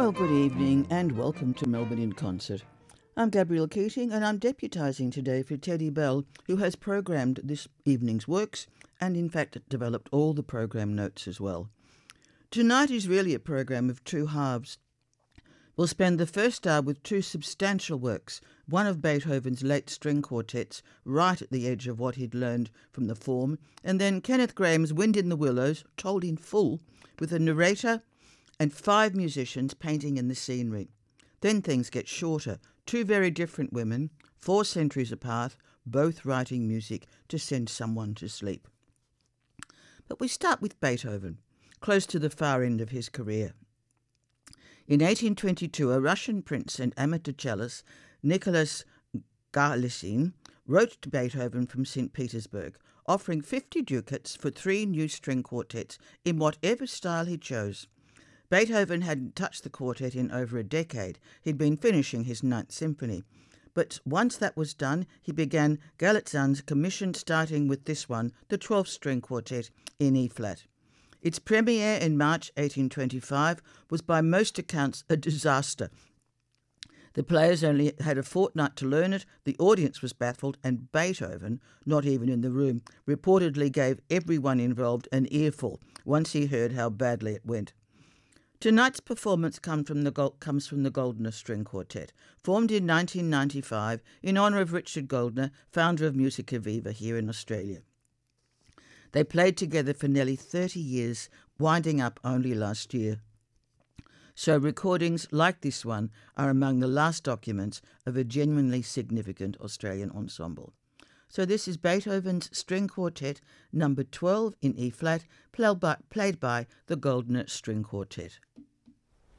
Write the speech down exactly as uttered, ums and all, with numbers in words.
Well, good evening and welcome to Melbourne in Concert. I'm Gabrielle Keating and I'm deputising today for Teddy Bell, who has programmed this evening's works and in fact developed all the program notes as well. Tonight is really a program of two halves. We'll spend the first hour with two substantial works, one of Beethoven's late string quartets, right at the edge of what he'd learned from the form, and then Kenneth Grahame's Wind in the Willows, told in full, with a narrator and five musicians painting in the scenery. Then things get shorter. Two very different women, four centuries apart, both writing music to send someone to sleep. But we start with Beethoven, close to the far end of his career. In eighteen twenty-two, a Russian prince and amateur cellist, Nicholas Garlisin, wrote to Beethoven from Saint Petersburg, offering fifty ducats for three new string quartets in whatever style he chose. Beethoven hadn't touched the quartet in over a decade. He'd been finishing his Ninth Symphony. But once that was done, he began Galitzin's commission, starting with this one, the twelve-string quartet in E-flat. Its premiere in March eighteen twenty-five was by most accounts a disaster. The players only had a fortnight to learn it, the audience was baffled, and Beethoven, not even in the room, reportedly gave everyone involved an earful once he heard how badly it went. Tonight's performance come from the, comes from the Goldner String Quartet, formed in nineteen ninety-five in honour of Richard Goldner, founder of Musica Viva here in Australia. They played together for nearly thirty years, winding up only last year. So recordings like this one are among the last documents of a genuinely significant Australian ensemble. So this is Beethoven's String Quartet number twelve in E-flat, played by, played by the Goldner String Quartet.